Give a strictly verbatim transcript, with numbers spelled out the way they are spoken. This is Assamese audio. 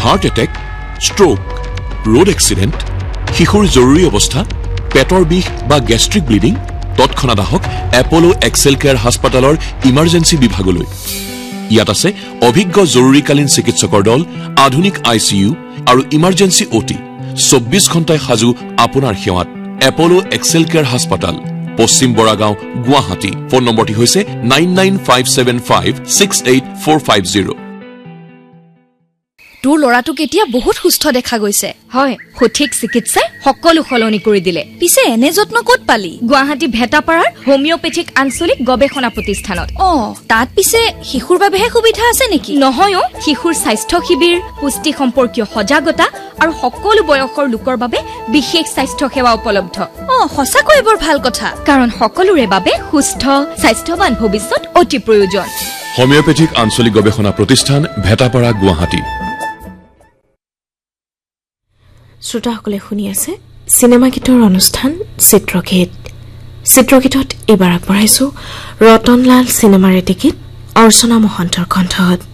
Heart attack, stroke, road accident, শিশুৰ জৰুৰী অৱস্থা, পেটৰ বিষ বা গেষ্ট্ৰিক ব্লিডিং তৎক্ষণাৎ আহক এপলো এক্সেল কেয়াৰ হাস্পাতালৰ ইমাৰ্জেঞ্চি বিভাগলৈ। ইয়াত আছে অভিজ্ঞ জৰুৰীকালীন চিকিৎসকৰ দল, আধুনিক আই চি ইউ আৰু ইমাৰ্জেঞ্চি অ' টি চৌব্বিছ ঘণ্টাই সাজু আপোনাৰ সেৱাত। এপলো এক্সেল কেয়াৰ হাস্পাতাল, পশ্চিম বৰাগাঁও, গুৱাহাটী। ফোন নম্বৰটি হৈছে nine nine five seven five six eight four five zero'. তোৰ ল'ৰাটোক এতিয়া বহুত সুস্থ দেখা গৈছে। হয়, সঠিক চিকিৎসাই সকলো সলনি কৰি দিলে। পিছে এনে যত্ন ক'ত পালি? গুৱাহাটী ভেটাপাৰাৰ হোমিঅপেথিক আঞ্চলিক গৱেষণা প্ৰতিষ্ঠানত। অ, তাত পিছে শিশুৰ বাবেহে সুবিধা আছে নেকি? নহয় অ, শিশুৰ স্বাস্থ্য শিবিৰ, পুষ্টি সম্পৰ্কীয় সজাগতা আৰু সকলো বয়সৰ লোকৰ বাবে বিশেষ স্বাস্থ্য সেৱা উপলব্ধ। অ, সঁচাকৈ বৰ ভাল কথা, কাৰণ সকলোৰে বাবে সুস্থ স্বাস্থ্যৱান ভৱিষ্যত অতি প্ৰয়োজন। হোমিঅপেথিক আঞ্চলিক গৱেষণা প্ৰতিষ্ঠান, ভেটাপাৰা, গুৱাহাটী। শ্ৰোতাসকলে শুনি আছে চিনেমা গীতৰ অনুষ্ঠান চিত্ৰগীত। চিত্ৰগীতত এইবাৰ আগবঢ়াইছো ৰতনলাল চিনেমাৰ এটি গীত অৰ্চনা মহন্তৰ কণ্ঠত।